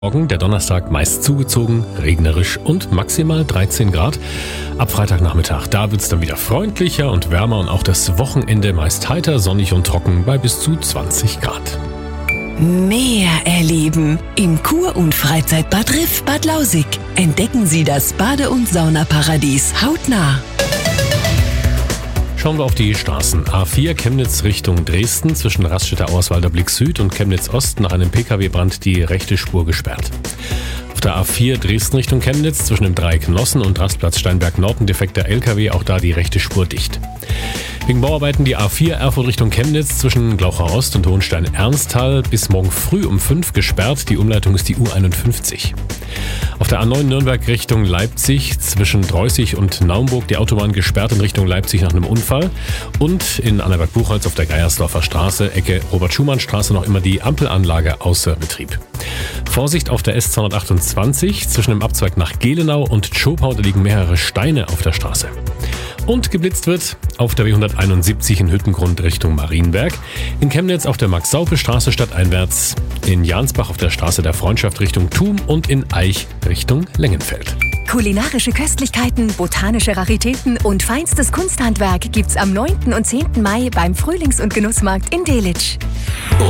Morgen, der Donnerstag, meist zugezogen, regnerisch und maximal 13 Grad. Ab Freitagnachmittag, da wird es dann wieder freundlicher und wärmer und auch das Wochenende meist heiter, sonnig und trocken bei bis zu 20 Grad. Meer erleben im Kur- und Freizeitbad Riff Bad Lausick. Entdecken Sie das Bade- und Saunaparadies hautnah. Schauen wir auf die Straßen. A4 Chemnitz Richtung Dresden, zwischen Raststätter-Auerswalder Blick Süd und Chemnitz Ost nach einem Pkw-Brand die rechte Spur gesperrt. Auf der A4 Dresden Richtung Chemnitz, zwischen dem Dreieck Nossen und Rastplatz Steinberg Nord ein defekter LKW, auch da die rechte Spur dicht. Wegen Bauarbeiten die A4 Erfurt Richtung Chemnitz, zwischen Glauchau Ost und Hohenstein-Ernsthal bis morgen früh um 5 gesperrt. Die Umleitung ist die U51. Auf der A9 Nürnberg Richtung Leipzig, zwischen Dreußig und Naumburg die Autobahn gesperrt in Richtung Leipzig nach einem Unfall. Und in Annaberg-Buchholz auf der Geiersdorfer Straße, Ecke Robert-Schumann-Straße, noch immer die Ampelanlage außer Betrieb. Vorsicht auf der S228, zwischen dem Abzweig nach Gelenau und Tschopau, da liegen mehrere Steine auf der Straße. Und geblitzt wird auf der W171 in Hüttengrund Richtung Marienberg, in Chemnitz auf der Max-Saupe-Straße stadteinwärts, in Jansbach auf der Straße der Freundschaft Richtung Thum und in Aich Richtung Lengenfeld. Kulinarische Köstlichkeiten, botanische Raritäten und feinstes Kunsthandwerk gibt's am 9. und 10. Mai beim Frühlings- und Genussmarkt in Delitzsch.